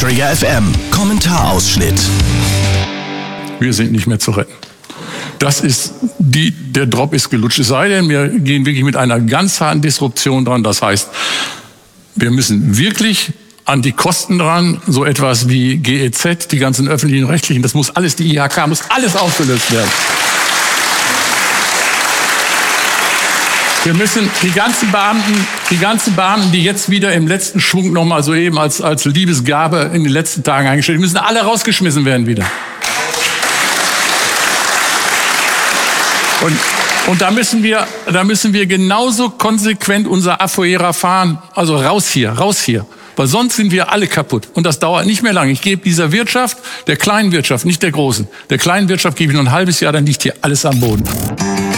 Träger FM. Kommentarausschnitt. Wir sind nicht mehr zu retten. Das ist der Drop ist gelutscht. Es sei denn, wir gehen wirklich mit einer ganz harten Disruption dran. Das heißt, wir müssen wirklich an die Kosten dran, so etwas wie GEZ, die ganzen öffentlichen Rechtlichen, das muss alles, die IHK, muss alles aufgelöst werden. Wir müssen die ganzen Beamten, die jetzt wieder im letzten Schwung nochmal so eben als Liebesgabe in den letzten Tagen eingestellt, die müssen alle rausgeschmissen werden wieder. Und da müssen wir genauso konsequent unser Afuera fahren, also raus hier. Weil sonst sind wir alle kaputt. Und das dauert nicht mehr lange. Ich gebe dieser Wirtschaft, der kleinen Wirtschaft, nicht der großen, der kleinen Wirtschaft gebe ich noch ein halbes Jahr, dann liegt hier alles am Boden.